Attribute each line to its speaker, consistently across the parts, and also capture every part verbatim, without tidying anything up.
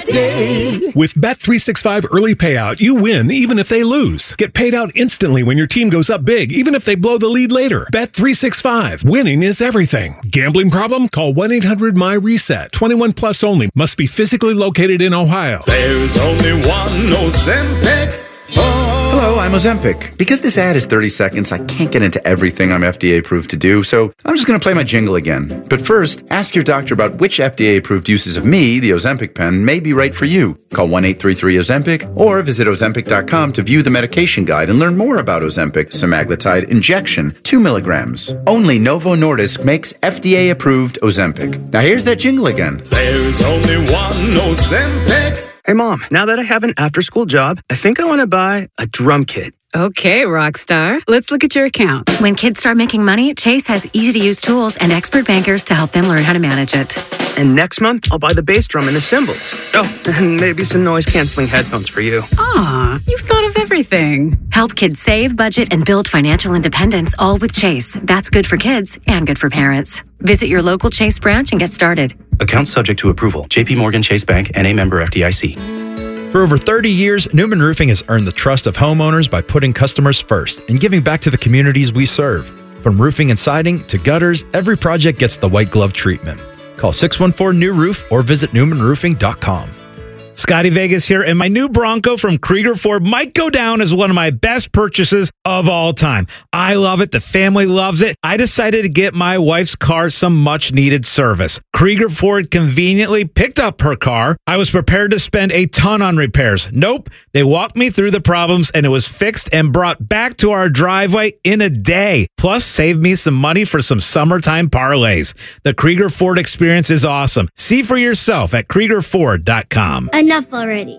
Speaker 1: perfect day.
Speaker 2: With Bet three sixty-five Early Payout, you win even if they lose. Get paid out instantly when your team goes up big, even if they blow the lead later. Bet three sixty-five. Winning is everything. Gambling problem? Call one eight hundred my reset. twenty-one plus only. Must be physically located in Ohio.
Speaker 1: There's only one Ozempic. Oh.
Speaker 3: Hello, I'm Ozempic. Because this ad is thirty seconds, I can't get into everything I'm F D A approved to do, so I'm just going to play my jingle again. But first, ask your doctor about which F D A approved uses of me, the Ozempic pen, may be right for you. Call one eight three three Ozempic or visit Ozempic dot com to view the medication guide and learn more about Ozempic semaglutide injection, two milligrams. Only Novo Nordisk makes F D A approved Ozempic. Now here's that jingle again.
Speaker 1: There's only one Ozempic.
Speaker 4: Hey, Mom, now that I have an after-school job, I think I want to buy a drum kit.
Speaker 5: Okay, Rockstar. Let's look at your account.
Speaker 6: When kids start making money, Chase has easy-to-use tools and expert bankers to help them learn how to manage it.
Speaker 4: And next month, I'll buy the bass drum and the cymbals. Oh, and maybe some noise-canceling headphones for you.
Speaker 5: Aw, you've thought of everything.
Speaker 6: Help kids save, budget, and build financial independence, all with Chase. That's good for kids and good for parents. Visit your local Chase branch and get started.
Speaker 7: Account subject to approval. J P Morgan Chase Bank, N A member F D I C.
Speaker 8: For over thirty years, Newman Roofing has earned the trust of homeowners by putting customers first and giving back to the communities we serve. From roofing and siding to gutters, every project gets the white glove treatment. Call six one four, new roof or visit newman roofing dot com.
Speaker 9: Scotty Vegas here, and my new Bronco from Krieger Ford might go down as one of my best purchases of all time. I love it. The family loves it. I decided to get my wife's car some much-needed service. Krieger Ford conveniently picked up her car. I was prepared to spend a ton on repairs. Nope. They walked me through the problems, and it was fixed and brought back to our driveway in a day. Plus, saved me some money for some summertime parlays. The Krieger Ford experience is awesome. See for yourself at krieger ford dot com.
Speaker 10: Enough already.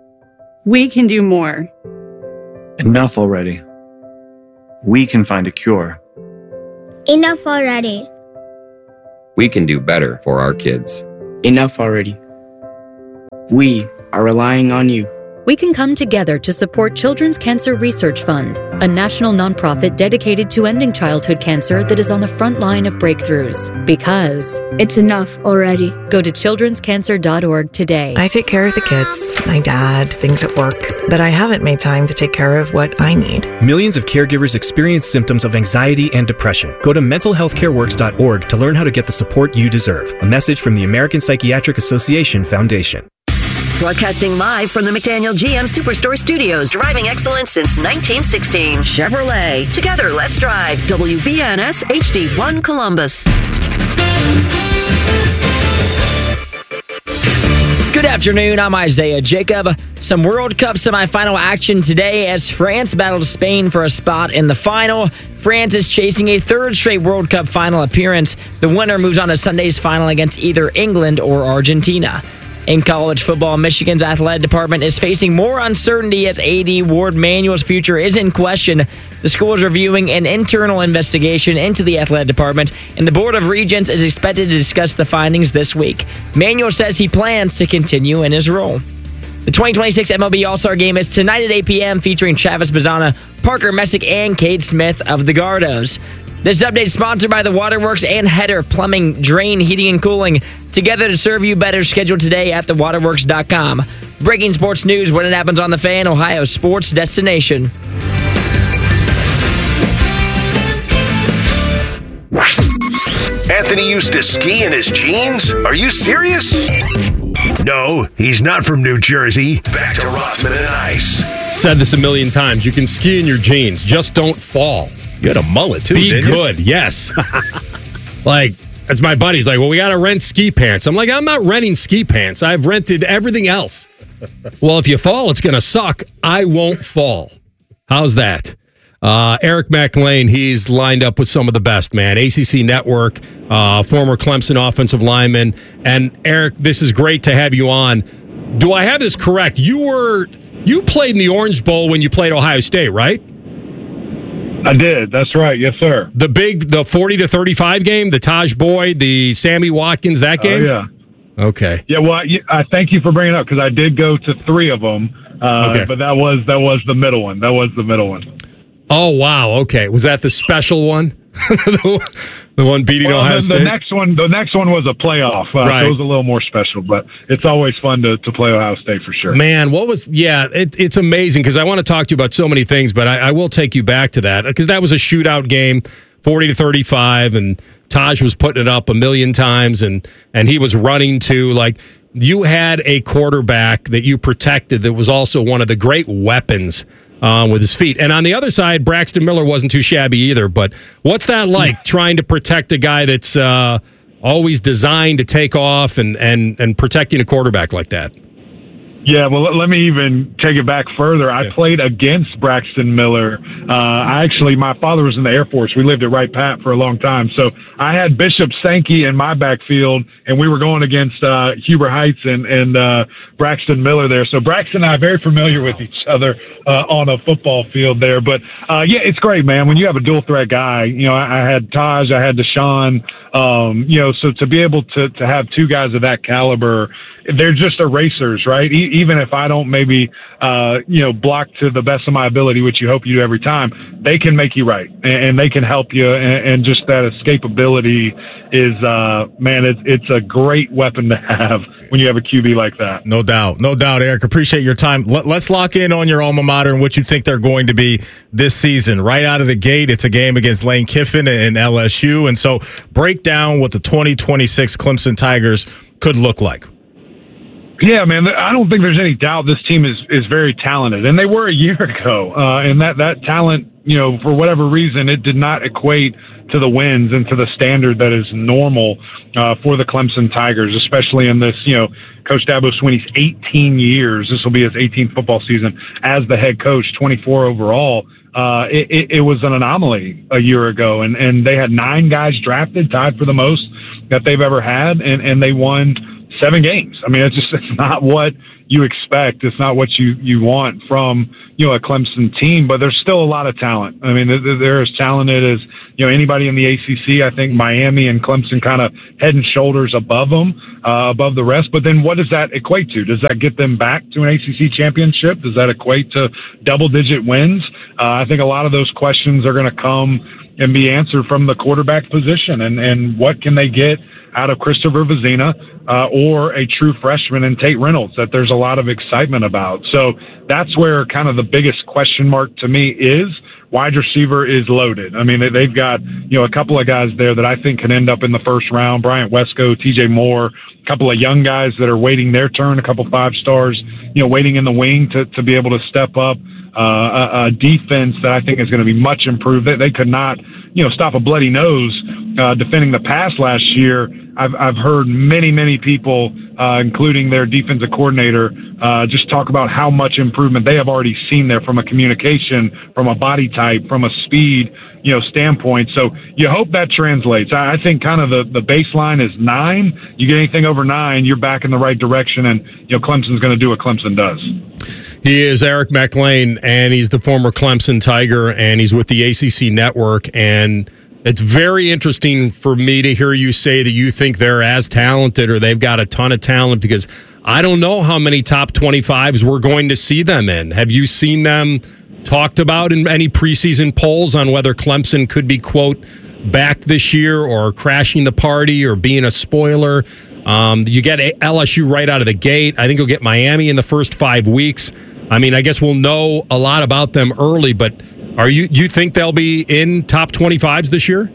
Speaker 5: We can do more.
Speaker 11: Enough already. We can find a cure.
Speaker 10: Enough already.
Speaker 12: We can do better for our kids.
Speaker 4: Enough already. We are relying on you.
Speaker 13: We can come together to support Children's Cancer Research Fund, a national nonprofit dedicated to ending childhood cancer that is on the front line of breakthroughs. Because
Speaker 10: it's enough already.
Speaker 13: Go to children's cancer dot org today.
Speaker 14: I take care of the kids, my dad, things at work, but I haven't made time to take care of what I need.
Speaker 15: Millions of caregivers experience symptoms of anxiety and depression. Go to mental health care works dot org to learn how to get the support you deserve. A message from the American Psychiatric Association Foundation.
Speaker 16: Broadcasting live from the McDaniel G M Superstore Studios, driving excellence since nineteen sixteen. Chevrolet. Together, let's drive. W B N S H D one Columbus.
Speaker 17: Good afternoon, I'm Isaiah Jacob. Some World Cup semifinal action today as France battles Spain for a spot in the final. France is chasing a third straight World Cup final appearance. The winner moves on to Sunday's final against either England or Argentina. In college football, Michigan's athletic department is facing more uncertainty as A D Ward Manuel's future is in question. The school is reviewing an internal investigation into the athletic department, and the Board of Regents is expected to discuss the findings this week. Manuel says he plans to continue in his role. The twenty twenty-six M L B All-Star Game is tonight at eight p.m. featuring Travis Bazzana, Parker Messick, and Cade Smith of the Gardos. This update is sponsored by the Waterworks and Header Plumbing, Drain, Heating, and Cooling. Together to serve you better, scheduled today at the waterworks dot com. Breaking sports news when it happens on the Fan, Ohio sports destination.
Speaker 18: Anthony used to ski in his jeans? Are you serious? No, he's not from New Jersey. Back to Rothman and Ice.
Speaker 19: Said this a million times. You can ski in your jeans. Just don't fall.
Speaker 20: You had a mullet, too,
Speaker 19: Be
Speaker 20: didn't
Speaker 19: good,
Speaker 20: you?
Speaker 19: yes. Like, that's my buddy's like, well, we got to rent ski pants. I'm like, I'm not renting ski pants. I've rented everything else. Well, if you fall, it's going to suck. I won't fall. How's that? Uh, Eric McLean, he's lined up with some of the best, man. A C C Network, uh, former Clemson offensive lineman. And, Eric, this is great to have you on. Do I have this correct? You were you played in the Orange Bowl when you played Ohio State, right?
Speaker 13: I did. That's right. Yes, sir.
Speaker 19: The big, the forty to thirty-five game, the Taj Boyd, the Sammy Watkins, that game?
Speaker 13: Oh, yeah.
Speaker 19: Okay.
Speaker 13: Yeah, well, I, I thank you for bringing it up because I did go to three of them, uh,
Speaker 19: okay.
Speaker 13: but that was that was the middle one. That was the middle one.
Speaker 19: Oh, wow. Okay. Was that the special one? the, the one beating
Speaker 20: well,
Speaker 19: Ohio
Speaker 20: the,
Speaker 19: State?
Speaker 20: The next one, the next one was a playoff. Uh,
Speaker 19: Right.
Speaker 20: So it was a little more special, but it's always fun to, to play Ohio State for sure.
Speaker 19: Man, what was, yeah, it, it's amazing because I want to talk to you about so many things, but I, I will take you back to that because that was a shootout game, forty to thirty-five, and Taj was putting it up a million times, and and he was running too. Like, you had a quarterback that you protected that was also one of the great weapons uh, with his feet. And on the other side, Braxton Miller wasn't too shabby either. But what's that like, trying to protect a guy that's uh, always designed to take off and, and, and protecting a quarterback like that?
Speaker 20: Yeah, well, let- let me even take it back further. I played against Braxton Miller. Uh, I actually, my father was in the Air Force. We lived at Wright Pat for a long time. So I had Bishop Sankey in my backfield, and we were going against uh, Huber Heights and, and uh, Braxton Miller there. So Braxton and I are very familiar with each other uh, on a football field there. But, uh, yeah, it's great, man. When you have a dual-threat guy, you know, I, I had Taj, I had Deshaun, um, you know, so to be able to, to have two guys of that caliber, they're just erasers, right? E- even if I don't maybe, uh, you know, block to the best of my ability, which you hope you do every time, they can make you right, and, and they can help you. And, and just that escapability is, uh, man, it's, it's a great weapon to have when you have a Q B like that.
Speaker 2: No doubt. No doubt, Eric. Appreciate your time. Let, let's lock in on your alma mater and what you think they're going to be this season. Right out of the gate, it's a game against Lane Kiffin and L S U. And so break down what the twenty twenty-six Clemson Tigers could look like.
Speaker 20: Yeah, man, I don't think there's any doubt this team is, is very talented, and they were a year ago. Uh, and that, that talent, you know, for whatever reason, it did not equate to the wins and to the standard that is normal uh, for the Clemson Tigers, especially in this, you know, Coach Dabo Swinney's eighteen years. This will be his eighteenth football season as the head coach, twenty-four overall. Uh, it, it, it was an anomaly a year ago, and, and they had nine guys drafted, tied for the most that they've ever had, and, and they won seven games. I mean, it's just, it's not what you expect. It's not what you, you want from, you know, a Clemson team, but there's still a lot of talent. I mean, they're, they're as talented as, you know, anybody in the A C C. I think Miami and Clemson kind of head and shoulders above them, uh, above the rest. But then what does that equate to? Does that get them back to an A C C championship? Does that equate to double digit wins? Uh, I think a lot of those questions are going to come and be answered from the quarterback position, and, and what can they get out of Christopher Vizina uh, or a true freshman in Tate Reynolds that there's a lot of excitement about. So that's where kind of the biggest question mark to me is. Wide receiver is loaded. I mean, they, they've got, you know, a couple of guys there that I think can end up in the first round. Bryant Wesco, T J Moore, a couple of young guys that are waiting their turn, a couple five stars, you know, waiting in the wing to, to be able to step up. Uh, a, a defense that I think is going to be much improved. They, they could not, you know, stop a bloody nose uh, defending the pass last year. I've I've heard many many people, uh, including their defensive coordinator, uh, just talk about how much improvement they have already seen there from a communication, from a body type, from a speed, you know, standpoint. So you hope that translates. I, I think kind of the, the baseline is nine. You get anything over nine, you're back in the right direction, and you know Clemson's going to do what Clemson does.
Speaker 19: He is Eric McLean, and he's the former Clemson Tiger, and he's with the A C C Network. And it's very interesting for me to hear you say that you think they're as talented or they've got a ton of talent, because I don't know how many top twenty-fives we're going to see them in. Have you seen them talked about in any preseason polls on whether Clemson could be, quote, back this year or crashing the party or being a spoiler? Um, you get L S U right out of the gate. I think you'll get Miami in the first five weeks. I mean, I guess we'll know a lot about them early, but are you you think they'll be in top twenty-fives this year?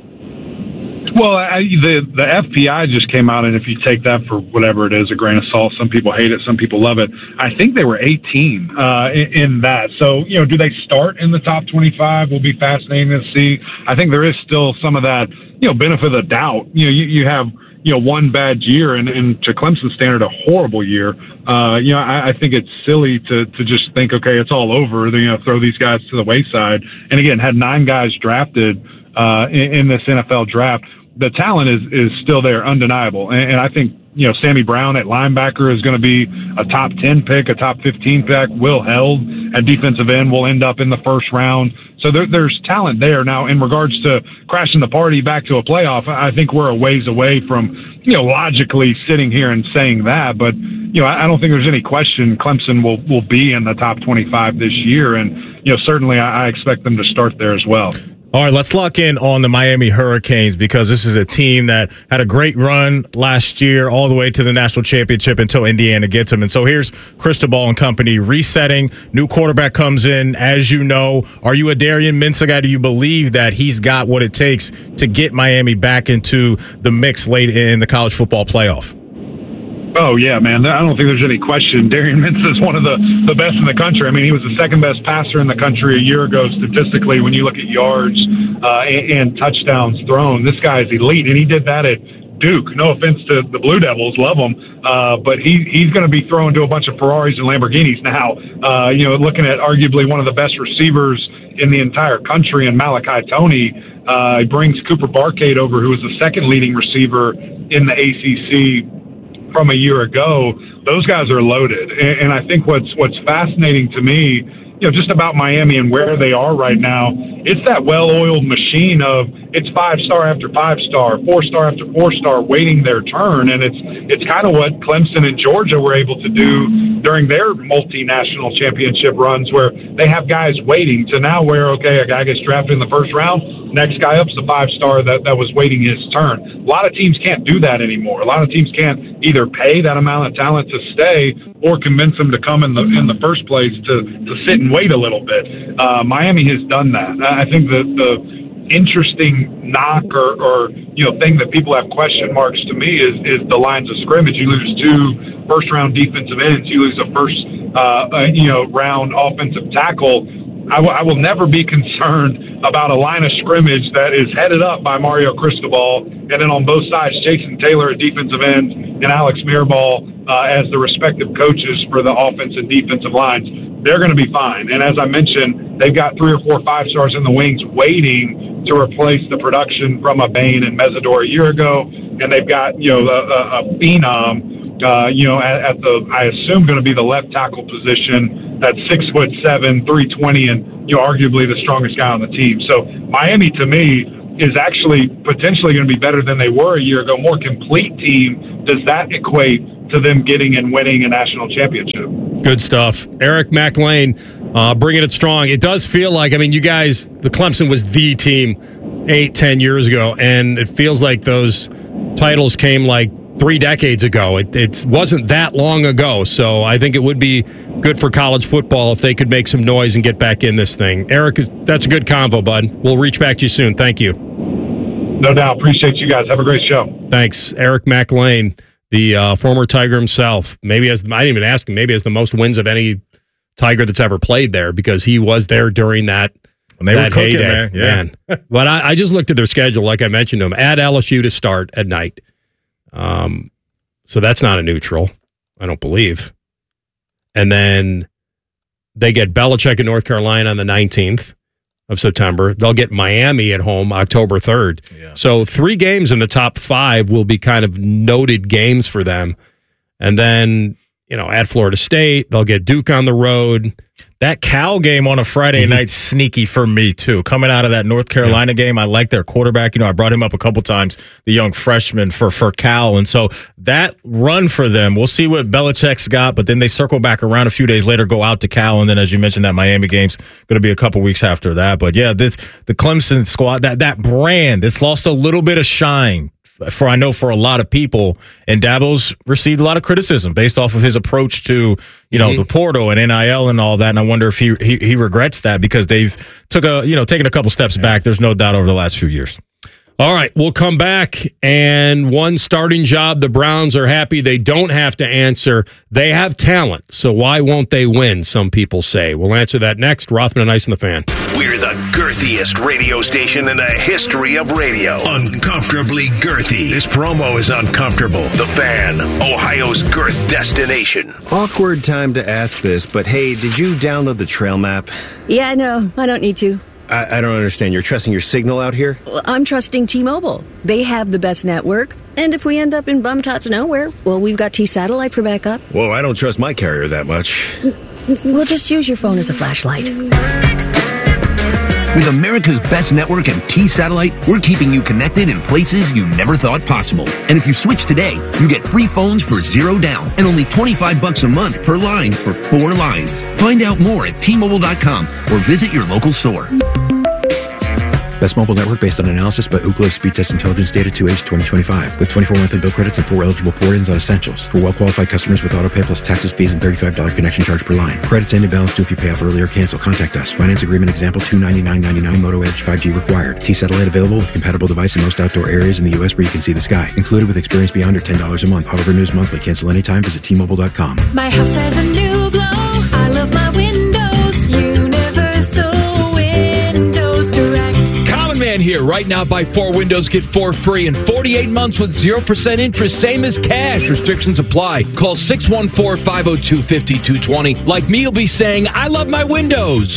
Speaker 20: Well, I, the the F P I just came out, and if you take that for whatever it is, a grain of salt, some people hate it, some people love it. I think they were eighteen uh, in, in that. So, you know, do they start in the top twenty-five? Will be fascinating to see. I think there is still some of that, you know, benefit of the doubt. You know, you, you have, you know, one bad year, and, and to Clemson's standard, a horrible year. Uh, you know, I, I think it's silly to to just think, okay, it's all over. You know, throw these guys to the wayside. And again, had nine guys drafted uh, in, in this N F L draft. The talent is is still there, undeniable. And, and I think, you know, Sammy Brown at linebacker is going to be a top ten pick, a top fifteen pick. Will Held at defensive end will end up in the first round. So there, there's talent there. Now, in regards to crashing the party back to a playoff, I think we're a ways away from, you know, logically sitting here and saying that. But, you know, I, I don't think there's any question Clemson will, will be in the top twenty-five this year. And, you know, certainly I, I expect them to start there as well.
Speaker 21: All right, let's lock in on the Miami Hurricanes because this is a team that had a great run last year all the way to the national championship until Indiana gets them. And so here's Cristobal and company resetting. New quarterback comes in, as you know. Are you a Darian Mensah guy? Do you believe that he's got what it takes to get Miami back into the mix late in the college football playoff?
Speaker 20: Oh, yeah, man. I don't think there's any question. Darian Mensah is one of the, the best in the country. I mean, he was the second best passer in the country a year ago statistically when you look at yards uh, and, and touchdowns thrown. This guy is elite, and he did that at Duke. No offense to the Blue Devils, love them, uh, but he he's going to be thrown to a bunch of Ferraris and Lamborghinis now. Uh, you know, looking at arguably one of the best receivers in the entire country, and Malachi Toney. Uh, he brings Cooper Barcade over, who was the second leading receiver in the A C C from a year ago. Those guys are loaded. And, and I think what's what's fascinating to me, you know, just about Miami and where they are right now, it's that well-oiled machine of it's five-star after five-star, four-star after four-star waiting their turn. And it's it's kind of what Clemson and Georgia were able to do during their multinational championship runs where they have guys waiting to now where, okay, a guy gets drafted in the first round, next guy up's the five-star that, that was waiting his turn. A lot of teams can't do that anymore. A lot of teams can't either pay that amount of talent to stay or convince them to come in the in the first place to, to sit and wait a little bit. Uh, Miami has done that. I think that the interesting knock or, or you know thing that people have question marks to me is is the lines of scrimmage. You lose two first round defensive ends, you lose a first uh, uh, you know round offensive tackle. I, w- I will never be concerned about a line of scrimmage that is headed up by Mario Cristobal, and then on both sides, Jason Taylor at defensive end and Alex Mirabal uh, as the respective coaches for the offense and defensive lines. They're going to be fine. And as I mentioned, they've got three or four five stars in the wings waiting to replace the production from a Bain and Mesidor a year ago, and they've got you know a, a, a phenom. Uh, you know, at, at the, I assume going to be the left tackle position. That's six foot seven, three twenty, and you know, arguably the strongest guy on the team. So Miami, to me, is actually potentially going to be better than they were a year ago. More complete team. Does that equate to them getting and winning a national championship?
Speaker 19: Good stuff, Eric McLean, uh, bringing it strong. It does feel like, I mean, you guys, the Clemson was the team eight, ten years ago, and it feels like those titles came like three decades ago. It, it wasn't that long ago, so I think it would be good for college football if they could make some noise and get back in this thing. Eric, that's a good convo, bud. We'll reach back to you soon. Thank you.
Speaker 20: No doubt. Appreciate you guys. Have a great show.
Speaker 19: Thanks. Eric McLean, the uh, former Tiger himself. Maybe has, I didn't even ask him, maybe has the most wins of any Tiger that's ever played there because he was there during that
Speaker 21: when they
Speaker 19: that
Speaker 21: were cooking,
Speaker 19: heyday.
Speaker 21: man. Yeah.
Speaker 19: Man. But I, I just looked at their schedule, like I mentioned to them, at L S U to start at night. Um, so that's not a neutral, I don't believe. And then they get Belichick in North Carolina on the nineteenth of September. They'll get Miami at home October third. Yeah. So three games in the top five will be kind of noted games for them. And then, you know, at Florida State, they'll get Duke on the road.
Speaker 21: That Cal game on a Friday mm-hmm. night, sneaky for me, too. Coming out of that North Carolina yeah. game, I like their quarterback. You know, I brought him up a couple times, the young freshman for, for Cal. And so that run for them, we'll see what Belichick's got, but then they circle back around a few days later, go out to Cal, and then, as you mentioned, that Miami game's going to be a couple weeks after that. But, yeah, this the Clemson squad, that that brand, it's lost a little bit of shine. For I know for a lot of people, and Dabo's received a lot of criticism based off of his approach to, you know, mm-hmm. the portal and N I L and all that. And I wonder if he, he he regrets that because they've took a you know taken a couple steps yeah. back. There's no doubt over the last few years.
Speaker 19: All right, we'll come back, and one starting job, the Browns are happy they don't have to answer. They have talent, so why won't they win, some people say. We'll answer that next. Rothman and Ice and the Fan.
Speaker 18: We're the girthiest radio station in the history of radio. Uncomfortably girthy. This promo is uncomfortable. The Fan, Ohio's girth destination.
Speaker 22: Awkward time to ask this, but hey, did you download the trail map?
Speaker 23: Yeah, no, I don't need to.
Speaker 22: I, I don't understand. You're trusting your signal out here?
Speaker 23: Well, I'm trusting T-Mobile. They have the best network. And if we end up in bum-tots nowhere, well, we've got T-Satellite for backup.
Speaker 22: Whoa, I don't trust my carrier that much.
Speaker 23: We'll just use your phone as a flashlight.
Speaker 24: With America's best network and T-Satellite, we're keeping you connected in places you never thought possible. And if you switch today, you get free phones for zero down and only twenty-five bucks a month per line for four lines. Find out more at T Mobile dot com or visit your local store.
Speaker 1: Best mobile network based on analysis by Ookla Speed Test Intelligence Data two H twenty twenty-five. With twenty-four monthly bill credits and four eligible port-ins on Essentials. For well-qualified customers with autopay plus taxes, fees, and thirty-five dollars connection charge per line. Credits end and balance due if you pay off early or cancel. Contact us. Finance agreement example two ninety-nine ninety-nine. Moto Edge five G required. T-Satellite available with compatible device in most outdoor areas in the U S where you can see the sky. Included with experience beyond or ten dollars a month. Auto renews monthly. Cancel anytime. Visit T Mobile dot com.
Speaker 3: My house has a new glow. I love my windows. Universal Windows Direct.
Speaker 6: Common Man here. Right now, buy four windows, get four free in forty-eight months with zero percent interest. Same as cash. Restrictions apply. Call six one four, five oh two, five two two zero. Like me, you'll be saying, I love my windows.